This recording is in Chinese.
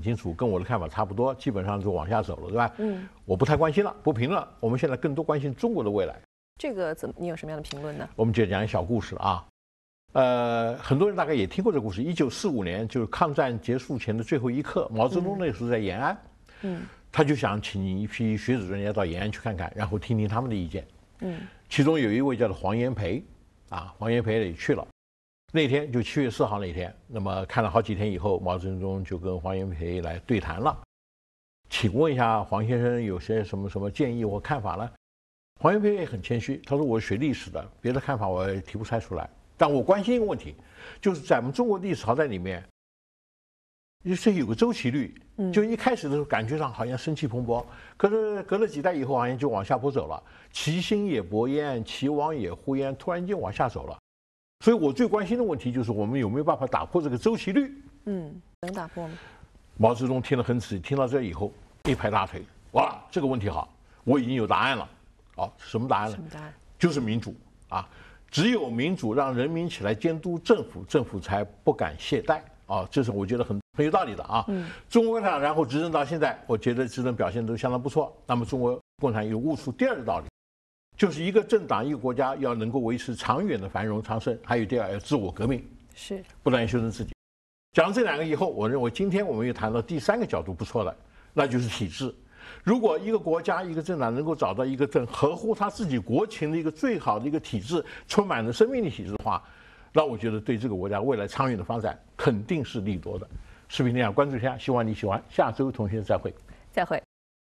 很清楚，跟我的看法差不多，基本上就往下走了，对吧？我不太关心了，不评论。我们现在更多关心中国的未来。 这个你有什么样的评论呢？ 我们就讲一小故事啊。很多人大概也听过这个故事。1945年，就是抗战结束前的最后一刻，毛泽东那时候在延安，他就想请一批学者专家到延安去看看，然后听听他们的意见。其中有一位叫做黄炎培，黄炎培也去了。那天就7月4号那天，那么看了好几天以后，毛泽东就跟黄炎培来对谈了。请问一下黄先生有些什么建议或看法呢？黄炎培也很谦虚，他说我是学历史的，别的看法我也提不出来。但我关心一个问题，就是在我们中国历史朝代里面，这有个周期率，就一开始的时候感觉上好像生气蓬勃，可是隔了几代以后好像就往下坡走了，其兴也勃焉，其亡也忽焉，突然间往下走了。所以我最关心的问题就是我们有没有办法打破这个周期率？ 能打破吗？ 毛泽东听了很仔细，听到这以后一拍大腿，哇，这个问题好，我已经有答案了。什么答案呢？ 什么答案？ 就是民主啊！只有民主让人民起来监督政府，政府才不敢懈怠啊！这是我觉得很有道理的啊。中国共产党然后执政到现在，我觉得执政表现都相当不错。那么中国共产党又悟出第二个道理，就是一个政党一个国家要能够维持长远的繁荣昌盛，还有第二要自我革命， 是不断修正自己。讲了这两个以后，我认为今天我们又谈到第三个角度不错的，那就是体制。如果一个国家一个政党能够找到一个合乎他自己国情的一个最好的一个体制，充满了生命力体制的话，那我觉得对这个国家未来长远的发展肯定是利多的。视频这样关注一下，希望你喜欢。下周同学再会。 再会。